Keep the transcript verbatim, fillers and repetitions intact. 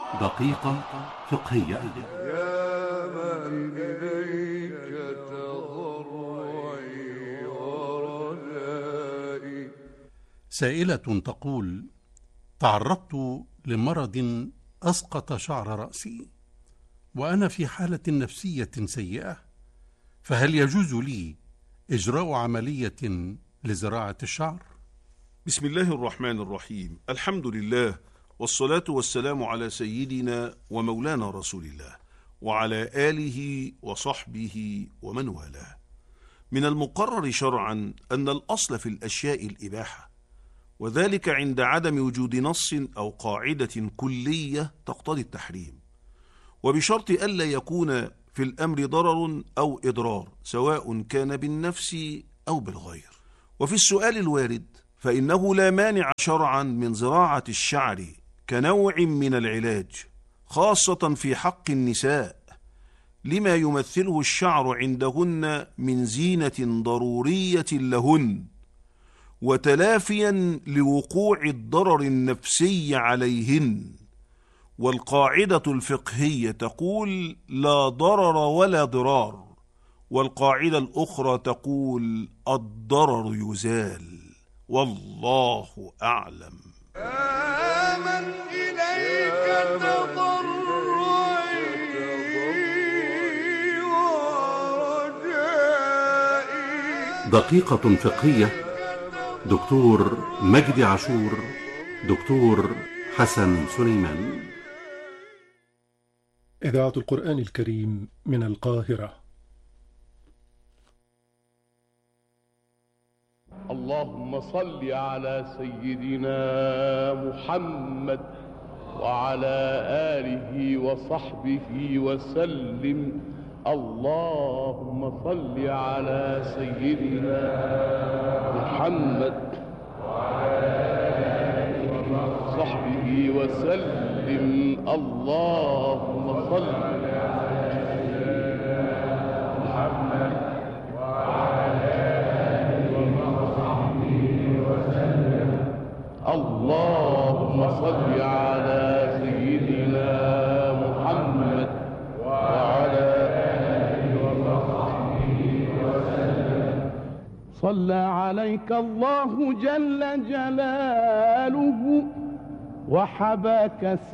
دقيقة فقهية. يا من إليك تضرعي ورجائي. سائلة تقول: تعرضت لمرض أسقط شعر رأسي وأنا في حالة نفسية سيئة، فهل يجوز لي إجراء عملية لزراعة الشعر؟ بسم الله الرحمن الرحيم. الحمد لله، والصلاة والسلام على سيدنا ومولانا رسول الله وعلى آله وصحبه ومن والاه. من المقرر شرعا أن الأصل في الأشياء الإباحة، وذلك عند عدم وجود نص أو قاعدة كلية تقتضي التحريم، وبشرط ألا يكون في الأمر ضرر أو إضرار، سواء كان بالنفس أو بالغير. وفي السؤال الوارد فإنه لا مانع شرعا من زراعة الشعر كنوع من العلاج، خاصة في حق النساء، لما يمثله الشعر عندهن من زينة ضرورية لهن، وتلافيا لوقوع الضرر النفسي عليهن. والقاعدة الفقهية تقول: لا ضرر ولا ضرار، والقاعدة الأخرى تقول: الضرر يزال. والله أعلم. يا من إليك تضرعي ورجائي. دقيقة فقهية. دكتور مجدي عاشور، دكتور حسن سليمان. إذاعة القرآن الكريم من القاهرة. اللهم صل على سيدنا محمد وعلى آله وصحبه وسلم. اللهم صل على سيدنا محمد وعلى آله وصحبه وسلم. اللهم صل على سيدنا محمد وعلى آله وصحبه وسلم. اللهم صل على سيدنا محمد وعلى آله وصحبه وسلم. صلى عليك الله جل جلاله وحباك